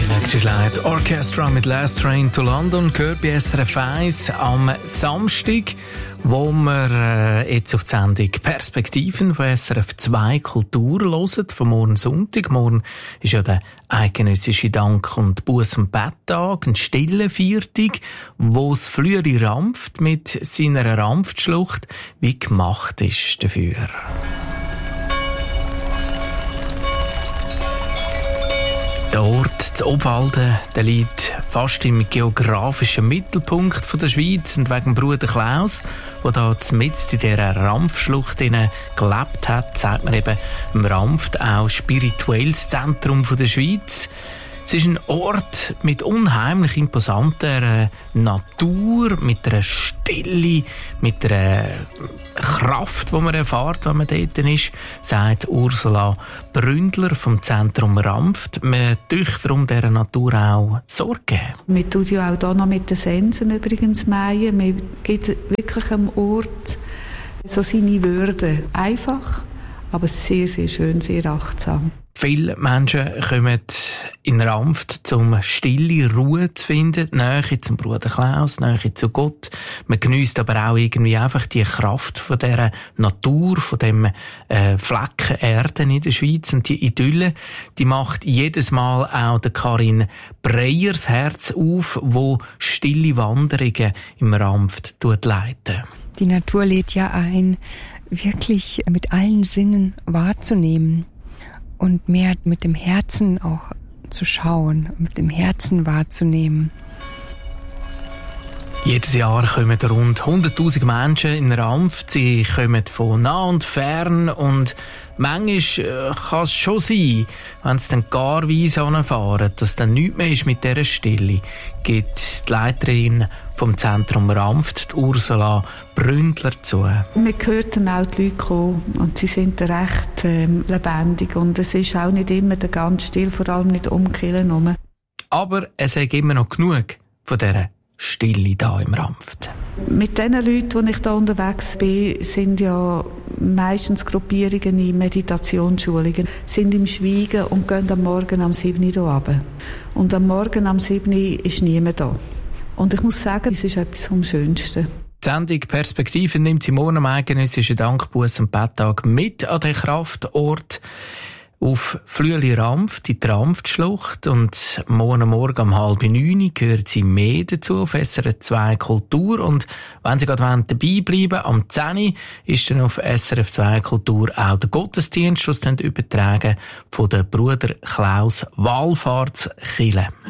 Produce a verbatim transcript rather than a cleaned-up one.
Electric Light Orchestra mit Last Train to London gehört bei S R F eins am Samstag, wo wir äh, jetzt auf die Sendung Perspektiven von S R F zwei Kultur hören, von morgen Sonntag. Morgen ist ja der eidgenössische Dank- und Buß- und Betttag, ein stiller Viertag, wo das frühere Rampft mit seiner Rampftschlucht wie gemacht ist dafür. Der Ort, das Obwalden, der liegt fast im geografischen Mittelpunkt von der Schweiz und wegen Bruder Klaus, der da mitten in dieser Rampfschlucht gelebt hat, sagt man eben im Rampft auch spirituelles Zentrum von der Schweiz. Es ist ein Ort mit unheimlich imposanter Natur, mit einer Stille, mit einer Kraft, die man erfährt, wenn man dort ist, sagt Ursula Bründler vom Zentrum Rampft. Man tut darum dieser Natur auch Sorge. Man tut ja auch hier noch mit den Sensen übrigens mähen. Man gibt wirklich am Ort so seine Würde. Einfach, aber sehr, sehr schön, sehr achtsam. Viele Menschen kommen in Rampft, um stille Ruhe zu finden, Nähe zum Bruder Klaus, Nähe zu Gott. Man geniesst aber auch irgendwie einfach die Kraft von dieser Natur, von dem äh, Flecken Erde in der Schweiz. Und die Idylle, die macht jedes Mal auch der Karin Breyers Herz auf, wo stille Wanderungen im Rampft leiten. Die Natur lädt ja ein, wirklich mit allen Sinnen wahrzunehmen. Und mehr mit dem Herzen auch zu schauen, mit dem Herzen wahrzunehmen. Jedes Jahr kommen rund hunderttausend Menschen in Rampft. Sie kommen von nah und fern und manchmal kann es schon sein, wenn sie dann gar weiss anfahren, dass dann nichts mehr ist mit dieser Stille, gibt die Leiterin vom Zentrum Rampft, Ursula Bründler, zu. Wir hörten auch die Leute kommen und sie sind recht ähm, lebendig und es ist auch nicht immer ganz still, vor allem nicht um Kirchen herum. Aber es ist immer noch genug von dieser Stille da im Rampft. Mit den Leuten, die ich hier unterwegs bin, sind ja meistens Gruppierungen in Meditationsschulungen, sind im Schweigen und gehen am Morgen am sieben Uhr hier runter. Und am Morgen am sieben Uhr ist niemand da. Und ich muss sagen, es ist etwas vom Schönsten. Die Sendung Perspektiven nimmt sie morgen am eidgenössischen Dank-, Buß- und Betttag mit an den Kraftort auf Flüeli-Rampft, die Rampftschlucht. Und morgen Morgen um halb neun gehört sie mehr dazu auf S R F zwei Kultur. Und wenn Sie gerade dabei bleiben, am zehn Uhr ist dann auf S R F zwei Kultur auch der Gottesdienst, was dann übertragen von der Bruder Klaus Wallfahrtskirche.